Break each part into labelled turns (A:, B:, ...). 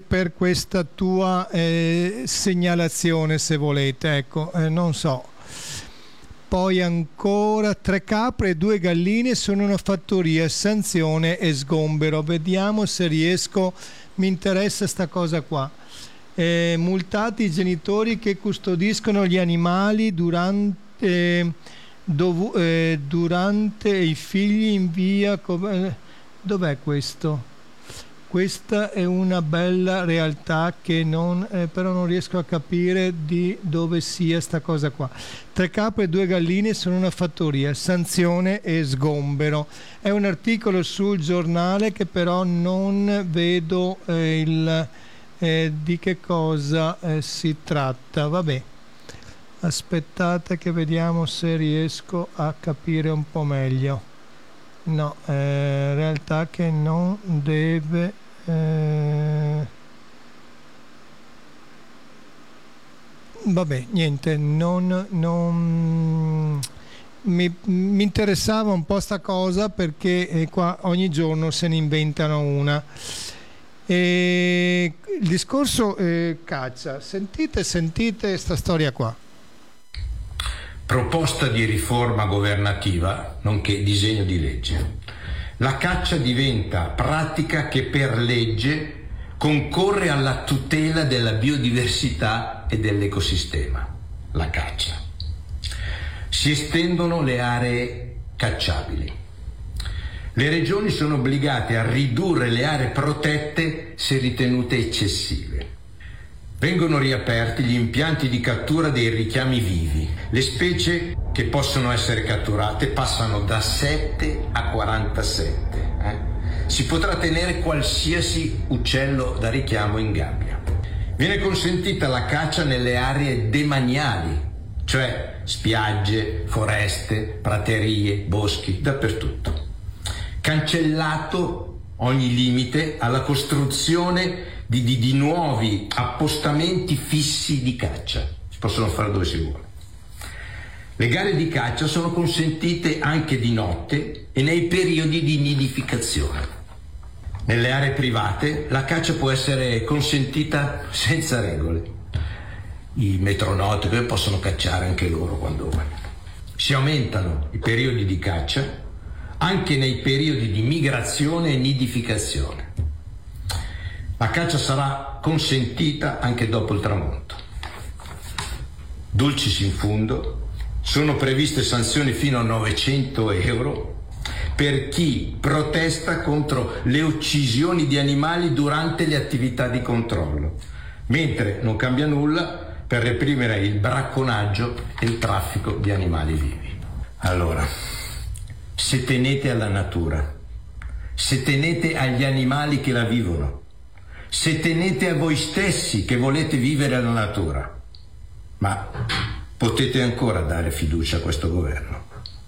A: per questa tua segnalazione, se volete, ecco, non so. Poi ancora 3 capre e 2 galline sono una fattoria, sanzione e sgombero. Vediamo se riesco, mi interessa sta cosa qua. Multati i genitori che custodiscono gli animali durante i figli in via. Dov'è questo? Questa è una bella realtà che però non riesco a capire di dove sia sta cosa qua. 3 capre e 2 galline sono una fattoria, sanzione e sgombero. È un articolo sul giornale che però non vedo di che cosa si tratta. Vabbè, aspettate che vediamo se riesco a capire un po' meglio. No, realtà che non deve vabbè, niente, non mi interessava un po' sta cosa, perché qua ogni giorno se ne inventano una. Il discorso caccia, sentite sta storia qua.
B: Proposta di riforma governativa, nonché disegno di legge. La caccia diventa pratica che per legge concorre alla tutela della biodiversità e dell'ecosistema. La caccia. Si estendono le aree cacciabili. Le regioni sono obbligate a ridurre le aree protette se ritenute eccessive. Vengono riaperti gli impianti di cattura dei richiami vivi. Le specie che possono essere catturate passano da 7 a 47. Si potrà tenere qualsiasi uccello da richiamo in gabbia. Viene consentita la caccia nelle aree demaniali, cioè spiagge, foreste, praterie, boschi, dappertutto. Cancellato ogni limite alla costruzione di nuovi appostamenti fissi di caccia. Si possono fare dove si vuole. Le gare di caccia sono consentite anche di notte e nei periodi di nidificazione. Nelle aree private la caccia può essere consentita senza regole. I metronautici possono cacciare anche loro quando vogliono. Si aumentano i periodi di caccia anche nei periodi di migrazione e nidificazione. La caccia sarà consentita anche dopo il tramonto. Dulcis in fundo, sono previste sanzioni fino a 900 euro per chi protesta contro le uccisioni di animali durante le attività di controllo, mentre non cambia nulla per reprimere il bracconaggio e il traffico di animali vivi. Allora, se tenete alla natura, se tenete agli animali che la vivono, se tenete a voi stessi che volete vivere la natura, ma potete ancora dare fiducia a questo governo?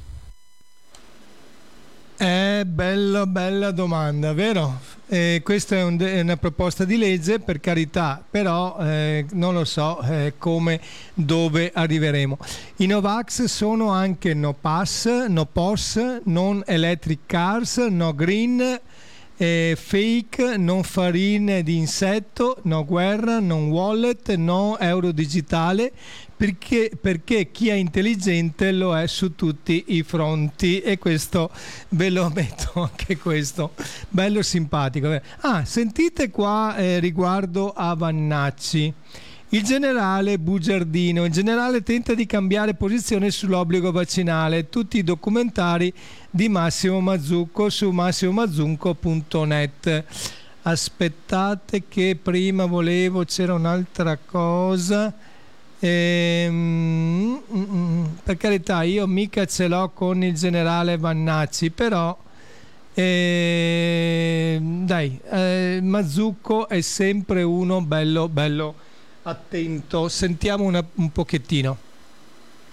A: Bella domanda, vero? Questa è una proposta di legge, per carità, però non lo so dove arriveremo. I Novax sono anche no pass, no POS, non electric cars, no green, fake, non farine di insetto, no guerra, non wallet, no euro digitale, perché chi è intelligente lo è su tutti i fronti, e questo ve lo metto, anche questo bello simpatico. Sentite qua riguardo a Vannacci. Il generale bugiardino. Il generale tenta di cambiare posizione sull'obbligo vaccinale. Tutti i documentari di Massimo Mazzucco su massimomazzucco.net. Aspettate che prima c'era un'altra cosa. Per carità, io mica ce l'ho con il generale Vannacci, però Mazzucco è sempre uno bello attento. Sentiamo un pochettino.